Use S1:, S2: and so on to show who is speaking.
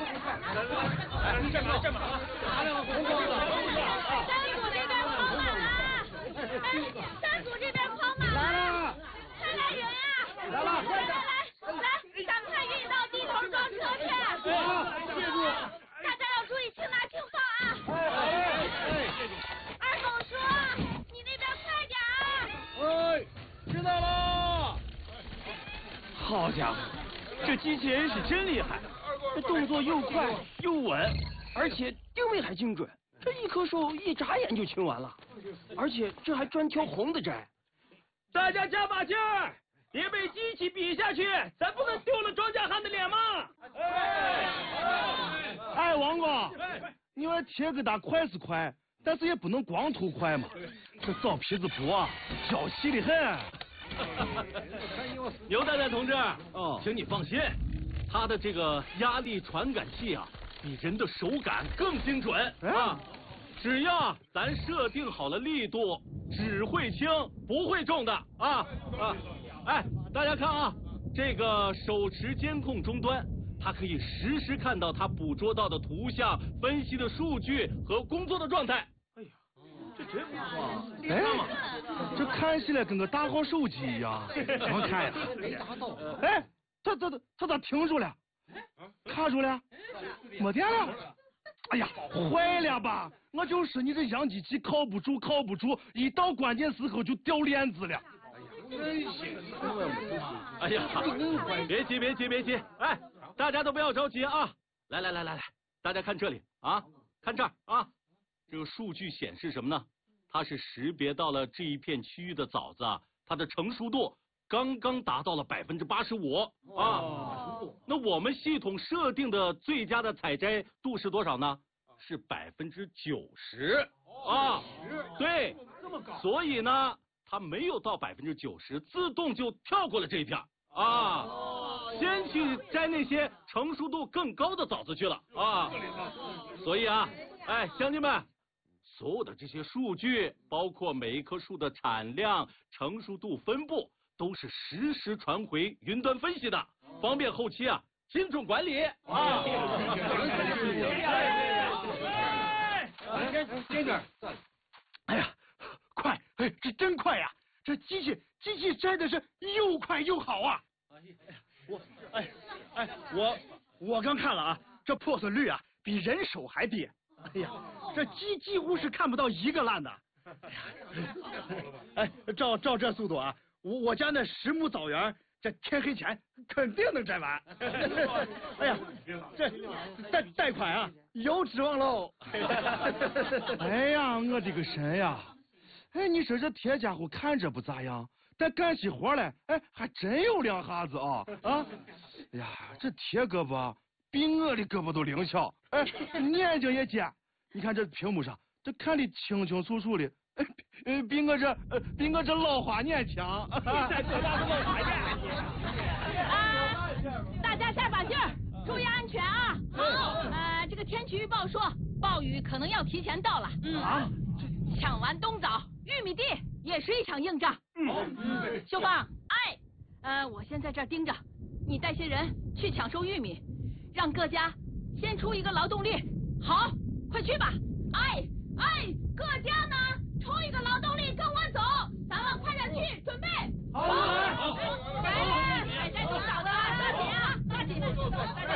S1: 站满啊！大量的红光子。
S2: 山组这边跑满了。
S1: 来了！
S2: 快来人呀！
S1: 来了！
S2: 来，赶快运到地头装车去。
S1: 记住，
S2: 大家要注意轻拿轻放啊！二狗叔，你那边快点啊！
S1: 知道了。
S3: 好家伙，这机器人是真厉害，这动作又快又稳，而且定位还精准。这一棵树一眨眼就清完了，而且这还专挑红的摘。大家加把劲儿，别被机器比下去，咱不能丢了庄稼汉的脸吗？
S4: 哎，王哥，你说铁疙瘩快是快，但是也不能光图快嘛。这枣皮子布啊，娇细的很。
S3: 牛蛋蛋同志，请你放心，他的这个压力传感器啊，比人的手感更精准啊。只要咱设定好了力度，只会轻不会重的啊！哎，大家看啊，这个手持监控终端，它可以实时看到它捕捉到的图像、分析的数据和工作的状态。哎呀，这真不错！
S4: 你看嘛，这看起来跟个大号手机一样，怎么看呀？
S1: 没达到。
S4: 哎，它咋停住了？卡住了？没电了？哎呀，坏了吧！我就是你这样机器靠不住，一到关键时候就掉链子了。
S1: 真行！
S3: 哎呀，别急！哎，大家都不要着急啊！来，大家看这里啊，看这儿啊，这个数据显示什么呢？它是识别到了这一片区域的枣子啊，它的成熟度刚刚达到了85%啊。那我们系统设定的最佳的采摘度是多少呢？是90%啊。对，这么高。所以呢，它没有到90%，自动就跳过了这一片啊，先去摘那些成熟度更高的枣子去了啊。所以啊，哎，乡亲们，所有的这些数据，包括每一棵树的产量、成熟度分布，都是实时传回云端分析的，方便后期啊精准管理啊。
S1: 接着，
S4: 哎呀，快！哎，这真快呀！这机器摘的是又快又好啊！我刚看了啊，这破损率啊比人手还低。哎呀，这几乎是看不到一个烂的。哎，照这速度啊，我家那10亩枣园，这天黑前肯定能摘完。哎呀，这贷款啊有指望喽。哎呀，我的个神呀！哎，你说这铁家伙看着不咋样，但干起活来，哎，还真有两下子啊！哎呀，这铁胳膊比我的胳膊都灵巧，哎，眼睛也尖。你看这屏幕上，这看得清清楚楚的，比我这老花眼强。
S2: 大家加把劲儿，注意安全啊！好，这个天气预报说暴雨可能要提前到了。抢完冬枣，玉米地也是一场硬仗。秀芳，我先在这儿盯着，你带些人去抢收玉米，让各家先出一个劳动力。好，快去吧！各家呢出一个劳动力跟我走，咱们快点去准备。好，采摘冬枣的抓紧啊，抓紧！